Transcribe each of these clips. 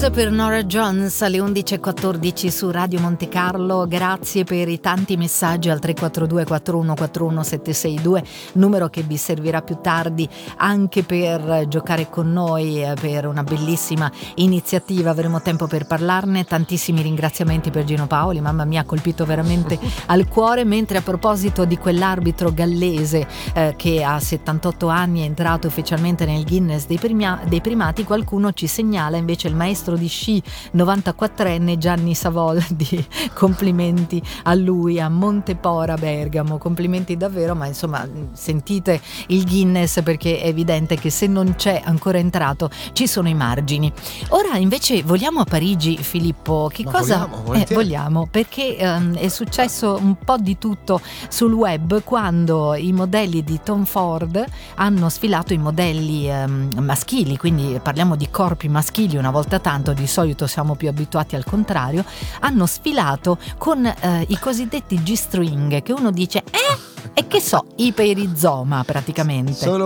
Blues per Norah Jones alle 11.14 su Radio Monte Carlo. Grazie per i tanti messaggi al 342 4141 762, numero che vi servirà più tardi anche per giocare con noi per una bellissima iniziativa. Avremo tempo per parlarne. Tantissimi ringraziamenti per Gino Paoli, mamma mia, ha colpito veramente al cuore. Mentre a proposito di quell'arbitro gallese che a 78 anni è entrato ufficialmente nel Guinness dei primati, qualcuno ci segnala invece il maestro di sci 94enne Gianni Savoldi. Complimenti a lui, a Montepora, Bergamo, complimenti davvero. Ma insomma, sentite il Guinness, perché è evidente che se non c'è ancora entrato ci sono i margini. Ora invece vogliamo a Parigi, Filippo. Che cosa vogliamo? Perché è successo un po' di tutto sul web quando i modelli di Tom Ford hanno sfilato, i modelli maschili, quindi parliamo di corpi maschili una volta tanto, di solito siamo più abituati al contrario, hanno sfilato con i cosiddetti G-string, che uno dice e che so, i perizoma praticamente. Sono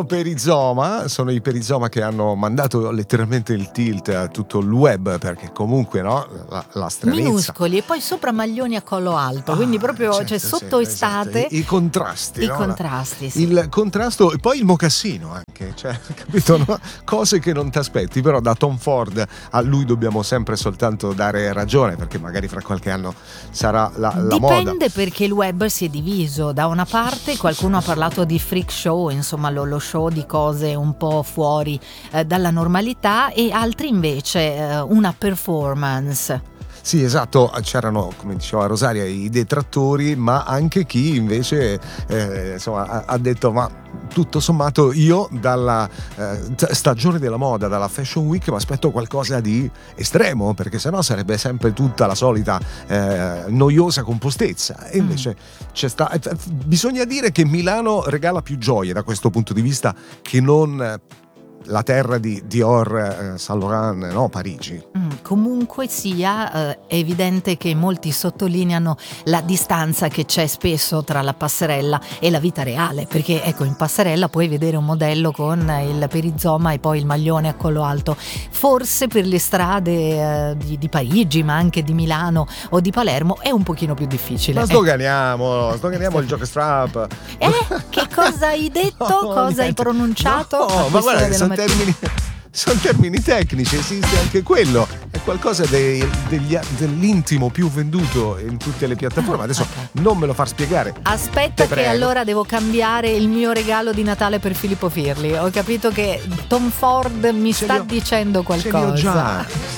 i perizoma che hanno mandato letteralmente il tilt a tutto il web, perché comunque la stranezza. Minuscoli, e poi sopra maglioni a collo alto, quindi proprio sotto estate. I contrasti. I contrasti, sì. Il contrasto e poi il mocassino anche, capito? No? Cose che non ti aspetti, però da Tom Ford a lui dobbiamo sempre soltanto dare ragione, perché magari fra qualche anno sarà la moda. Dipende, perché il web si è diviso. Da una parte qualcuno ha parlato di freak show, insomma lo show di cose un po' fuori dalla normalità, e altri invece una performance. Sì, esatto, c'erano, come diceva Rosaria, i detrattori, ma anche chi invece ha detto: ma tutto sommato io dalla stagione della moda, dalla Fashion Week, mi aspetto qualcosa di estremo, perché sennò sarebbe sempre tutta la solita noiosa compostezza. E invece bisogna dire che Milano regala più gioie da questo punto di vista che non la terra di Dior, Saint Laurent, no, Parigi. Comunque sia, è evidente che molti sottolineano la distanza che c'è spesso tra la passerella e la vita reale, perché ecco, in passerella puoi vedere un modello con il perizoma e poi il maglione a collo alto. Forse per le strade di Parigi, ma anche di Milano o di Palermo, è un pochino più difficile. Ma sdoganiamo il jockstrap. Che cosa hai detto? Cosa hai pronunciato? No, ma guarda, sono termini tecnici, esiste anche quello, è qualcosa dell'intimo più venduto in tutte le piattaforme. Adesso non me lo far spiegare. Aspetta che allora devo cambiare il mio regalo di Natale per Filippo Firli. Ho capito che Tom Ford mi sta dicendo qualcosa. Ce li ho già.